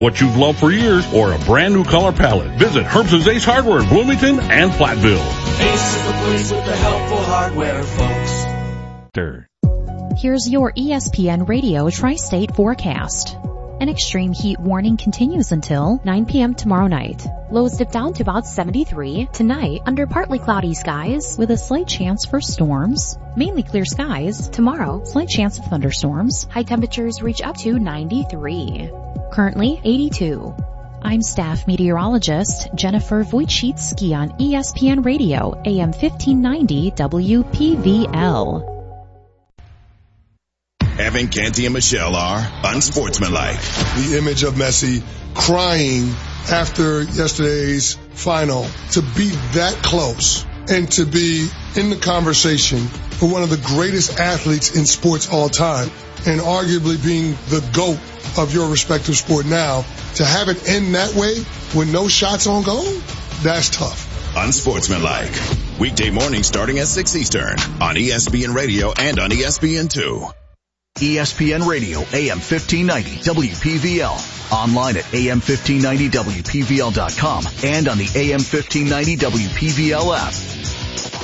What you've loved for years or a brand new color palette. Visit Herbst & Ace Hardware in Bloomington and Platteville. Ace is the place with the helpful hardware, folks. Here's your ESPN Radio Tri-State forecast. An extreme heat warning continues until 9 p.m. tomorrow night. Lows dip down to about 73. Tonight, under partly cloudy skies with a slight chance for storms. Mainly clear skies. Tomorrow, slight chance of thunderstorms. High temperatures reach up to 93. Currently 82. I'm staff meteorologist Jennifer Wojcicki on ESPN Radio, AM 1590 WPVL. Evan, Canty, and Michelle are unsportsmanlike. The image of Messi crying after yesterday's final, to be that close and to be in the conversation for one of the greatest athletes in sports all time and arguably being the GOAT of your respective sport now, to have it end that way with no shots on goal, that's tough. Unsportsmanlike. Weekday mornings starting at 6 Eastern on ESPN Radio and on ESPN2. ESPN Radio, AM 1590 WPVL. Online at AM1590WPVL.com and on the AM 1590 WPVL app.